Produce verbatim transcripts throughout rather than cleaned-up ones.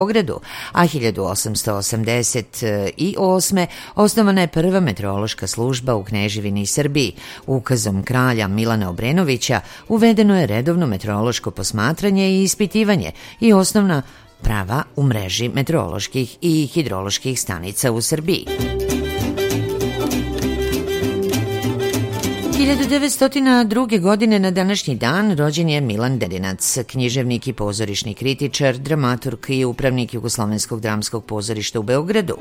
Beogradu, a hiljadu osamsto osamdeset osme. osnovana je prva meteorološka služba u Kneževini Srbiji. Ukazom kralja Milana Obrenovića uvedeno je redovno meteorološko posmatranje i ispitivanje i osnovna prava u mreži meteoroloških i hidroloških stanica u Srbiji. hiljadu devetsto druge. godine na današnji dan rođen je Milan Dedinac, književnik i pozorišni kritičar, dramaturg i upravnik Jugoslovenskog dramskog pozorišta u Beogradu.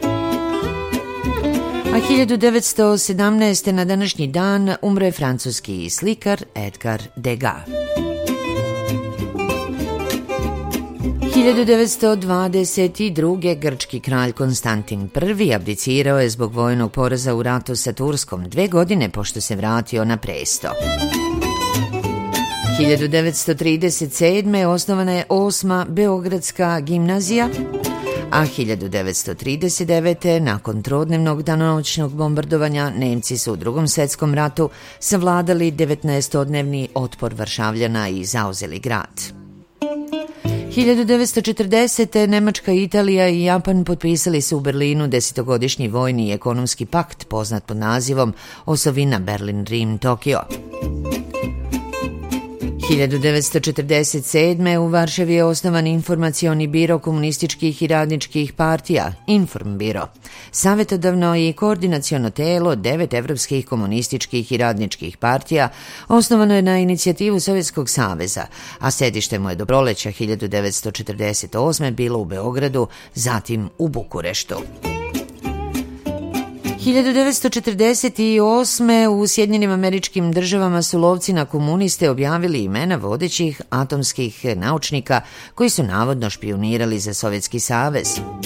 A hiljadu devetsto sedamnaeste. na današnji dan umro je francuski slikar Edgar Degas. hiljadu devetsto dvadeset druge. grčki kralj Konstantin Prvi abdicirao je zbog vojnog poraza u ratu sa Turskom dve godine pošto se vratio na presto. hiljadu devetsto trideset sedme. osnovana je osma Beogradska gimnazija, a hiljadu devetsto trideset devete. nakon trodnevnog danonoćnog bombardovanja Nemci su u Drugom svetskom ratu savladali devetnaestodnevni otpor Varšavljana i zauzeli grad. hiljadu devetsto četrdesete. Nemačka, Italija i Japan potpisali su u Berlinu desetogodišnji vojni i ekonomski pakt poznat pod nazivom Osovina Berlin-Rim-Tokio. hiljadu devetsto četrdeset sedme. u Varšavi je osnovan informacioni biro komunističkih i radničkih partija, Informbiro, savjetodavno i koordinaciono telo devet evropskih komunističkih i radničkih partija, osnovano je na inicijativu Sovjetskog saveza, a sedište mu je do proleća hiljadu devetsto četrdeset osme. bilo u Beogradu, zatim u Bukureštu. hiljadu devetsto četrdeset osme. u Sjedinjenim Američkim Državama su lovci na komuniste objavili imena vodećih atomskih naučnika koji su navodno špijunirali za Sovjetski savez.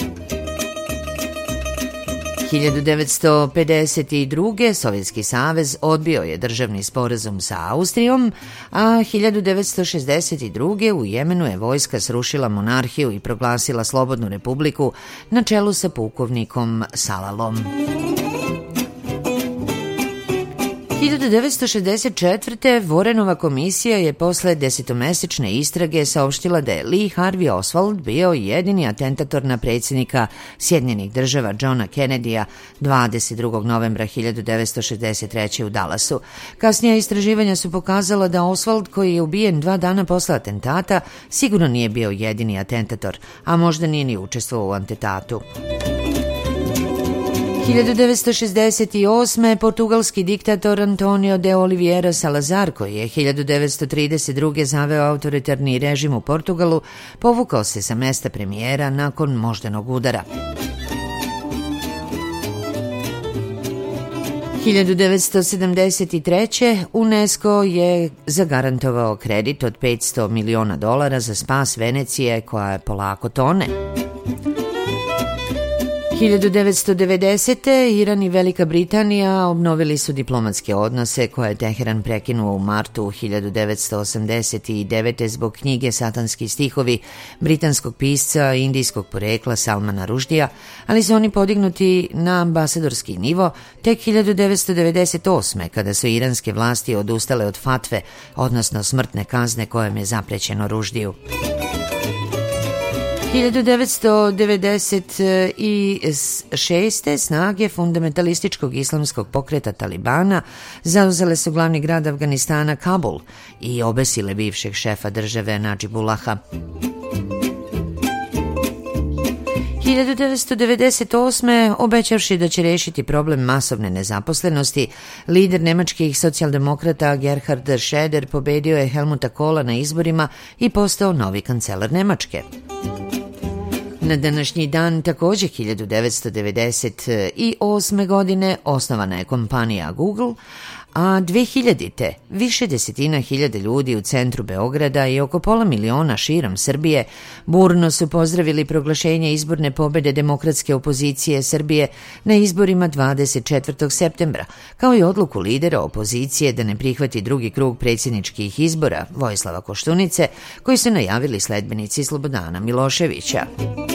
hiljadu devetsto pedeset druge. Sovjetski savez odbio je državni sporazum sa Austrijom, a hiljadu devetsto šezdeset druge. u Jemenu je vojska srušila monarhiju i proglasila slobodnu republiku na čelu sa pukovnikom Salalom. hiljadu devetsto šezdeset četvrte. Vorenova komisija je posle desetomesečne istrage saopštila da je Lee Harvey Oswald bio jedini atentator na predsjednika Sjedinjenih Država Johna Kennedya dvadeset drugog novembra hiljadu devetsto šezdeset treće. u Dallasu. Kasnija istraživanja su pokazala da Oswald, koji je ubijen dva dana posle atentata, sigurno nije bio jedini atentator, a možda nije ni učestvovao u atentatu. hiljadu devetsto šezdeset osme. portugalski diktator Antonio de Oliveira Salazar, koji je hiljadu devetsto trideset druge. zaveo autoritarni režim u Portugalu, povukao se sa mesta premijera nakon moždanog udara. hiljadu devetsto sedamdeset treće. UNESCO je zagarantovao kredit od petsto miliona dolara za spas Venecije koja je polako tone. hiljadu devetsto devedesete. Iran i Velika Britanija obnovili su diplomatske odnose koje je Teheran prekinuo u martu hiljadu devetsto osamdeset devete. zbog knjige Satanski stihovi britanskog pisca indijskog porekla Salmana Rushdija, ali su oni podignuti na ambasadorski nivo tek hiljadu devetsto devedeset osme. kada su iranske vlasti odustale od fatve, odnosno smrtne kazne kojom je zaprećeno Rushdiju. hiljadu devetsto devedeset šeste. snage fundamentalističkog islamskog pokreta Talibana zauzele su glavni grad Afganistana Kabul i obesile bivšeg šefa države Nadžibullaha. hiljadu devetsto devedeset osme. obećavši da će rešiti problem masovne nezaposlenosti, lider nemačkih socijaldemokrata Gerhard Schröder pobedio je Helmuta Kohla na izborima i postao novi kancelar Nemačke. Na današnji dan, također hiljadu devetsto devedeset osme. godine, osnovana je kompanija Google, a dve hiljadite. više desetina hiljade ljudi u centru Beograda i oko pola miliona širom Srbije burno su pozdravili proglašenje izborne pobede demokratske opozicije Srbije na izborima dvadeset četvrtog septembra, kao i odluku lidera opozicije da ne prihvati drugi krug predsjedničkih izbora Vojislava Koštunice, koji su najavili sledbenici Slobodana Miloševića.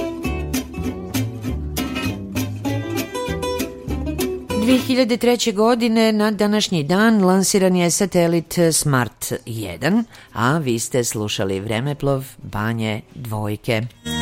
dve hiljade treće. godine na današnji dan lansiran je satelit Smart jedan, a vi ste slušali Vremeplov Banje dvojke.